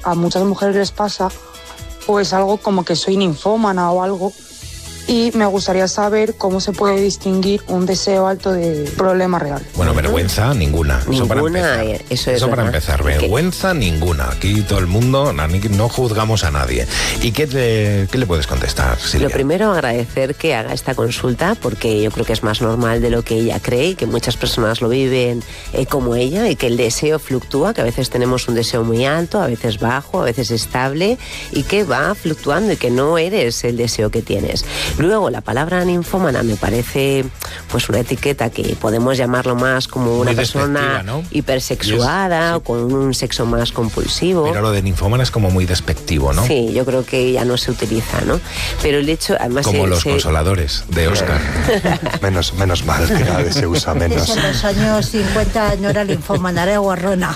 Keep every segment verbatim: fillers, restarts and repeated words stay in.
a muchas mujeres les pasa, o es algo como que soy ninfómana o algo. Y me gustaría saber cómo se puede distinguir un deseo alto de problema real. Bueno, vergüenza ninguna. Ninguna, eso para empezar. Eso, es eso para empezar. Vergüenza ninguna. Aquí todo el mundo, no juzgamos a nadie. ¿Y qué, te, qué le puedes contestar, Silvia? Lo primero, agradecer que haga esta consulta, porque yo creo que es más normal de lo que ella cree y que muchas personas lo viven eh, como ella, y que el deseo fluctúa, que a veces tenemos un deseo muy alto, a veces bajo, a veces estable, y que va fluctuando y que no eres el deseo que tienes. Luego, la palabra ninfómana me parece pues una etiqueta que podemos llamarlo más como una muy persona, ¿no?, hipersexuada, es, sí, o con un sexo más compulsivo. Pero lo de ninfómana es como muy despectivo, ¿no? Sí, yo creo que ya no se utiliza, ¿no? Pero el hecho, además... Como se, los se... consoladores de Oscar. menos, menos mal, que cada vez se usa menos. En los años cincuenta no era ninfómana, era guarrona.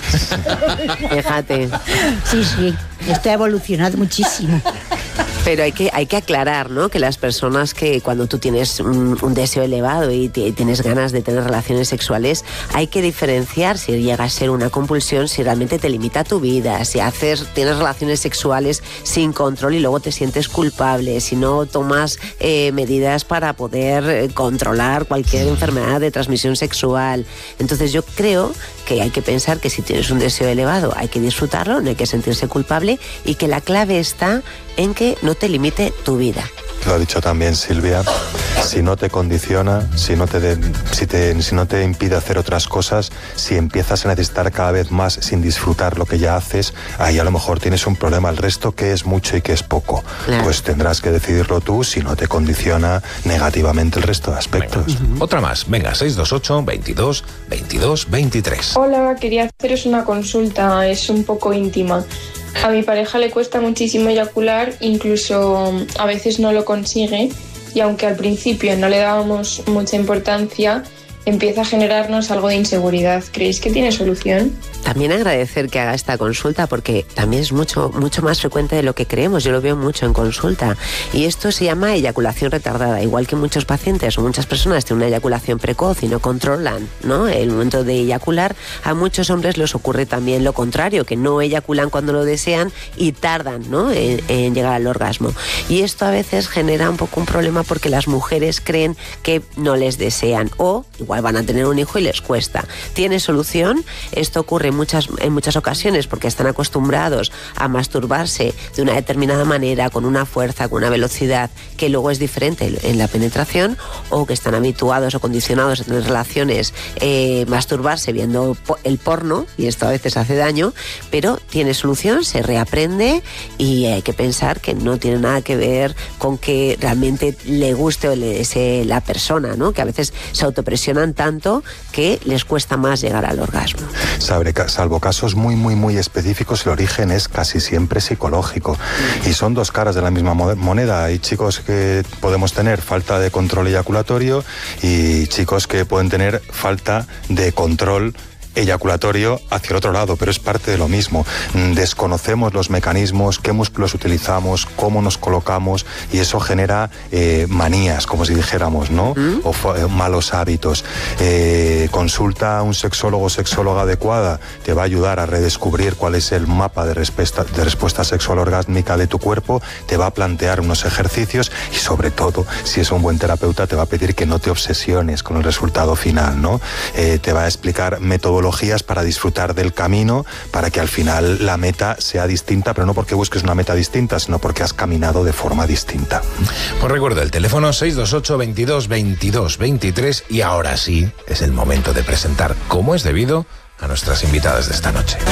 Fíjate. Sí, sí, esto ha evolucionado muchísimo. Pero hay que, hay que aclarar, ¿no?, que las personas que cuando tú tienes un, un deseo elevado y t- tienes ganas de tener relaciones sexuales, hay que diferenciar si llega a ser una compulsión, si realmente te limita tu vida, si haces, tienes relaciones sexuales sin control y luego te sientes culpable, si no tomas eh, medidas para poder eh, controlar cualquier enfermedad de transmisión sexual. Entonces yo creo que hay que pensar que si tienes un deseo elevado hay que disfrutarlo, no hay que sentirse culpable, y que la clave está en que no te limite tu vida. Lo ha dicho también Silvia, si no te condiciona, si no te, de, si te, si no te impide hacer otras cosas, si empiezas a necesitar cada vez más sin disfrutar lo que ya haces, ahí a lo mejor tienes un problema. El resto, que es mucho y que es poco, claro, pues tendrás que decidirlo tú si no te condiciona negativamente el resto de aspectos. Venga, uh-huh. Otra más, venga, seis dos ocho, veintidós, veintidós, veintitrés. Hola, quería haceros una consulta, es un poco íntima. A mi pareja le cuesta muchísimo eyacular, incluso a veces no lo consigue, y aunque al principio no le dábamos mucha importancia, empieza a generarnos algo de inseguridad. ¿Creéis que tiene solución? También agradecer que haga esta consulta, porque también es mucho, mucho más frecuente de lo que creemos. Yo lo veo mucho en consulta. Y esto se llama eyaculación retardada. Igual que muchos pacientes o muchas personas tienen una eyaculación precoz y no controlan, ¿no?, el momento de eyacular, a muchos hombres les ocurre también lo contrario, que no eyaculan cuando lo desean y tardan, ¿no?, en, en llegar al orgasmo. Y esto a veces genera un poco un problema, porque las mujeres creen que no les desean, o igual van a tener un hijo y les cuesta. ¿Tiene solución? Esto ocurre en muchas, en muchas ocasiones porque están acostumbrados a masturbarse de una determinada manera, con una fuerza, con una velocidad que luego es diferente en la penetración, o que están habituados o condicionados a tener relaciones, eh, masturbarse viendo el porno, y esto a veces hace daño, pero tiene solución, se reaprende, y hay que pensar que no tiene nada que ver con que realmente le guste o le desee la persona, ¿no?, que a veces se autopresionan tanto que les cuesta más llegar al orgasmo. Sabe, salvo casos muy, muy, muy específicos, el origen es casi siempre psicológico. Y son dos caras de la misma moneda. Hay chicos que podemos tener falta de control eyaculatorio y chicos que pueden tener falta de control eyaculatorio hacia el otro lado, pero es parte de lo mismo. Desconocemos los mecanismos, qué músculos utilizamos, cómo nos colocamos, y eso genera eh, manías, como si dijéramos, ¿no? ¿Mm? O eh, malos hábitos. Eh, consulta a un sexólogo o sexóloga adecuada, te va a ayudar a redescubrir cuál es el mapa de respuesta, de respuesta sexual orgásmica de tu cuerpo, te va a plantear unos ejercicios, y sobre todo, si es un buen terapeuta, te va a pedir que no te obsesiones con el resultado final, ¿no? Eh, te va a explicar metodologías para disfrutar del camino, para que al final la meta sea distinta, pero no porque busques una meta distinta, sino porque has caminado de forma distinta. Pues recuerdo el teléfono seis dos ocho, veintidós, veintidós, veintitrés, y ahora sí es el momento de presentar, como es debido, a nuestras invitadas de esta noche.